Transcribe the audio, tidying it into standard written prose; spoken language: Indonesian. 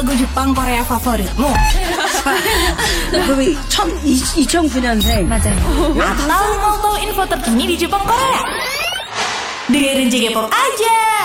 lagu Jepang Korea favoritmu? 그 2009년생. 맞아요. Atau mau tahu info terkini di Jepang Korea? Dengerin JK Pop aja.